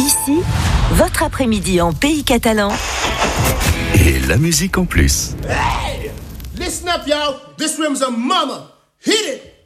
Ici, votre après-midi en pays catalan. Et la musique en plus. Hey! Listen up, y'all. This rhythm's a mama. Hit it!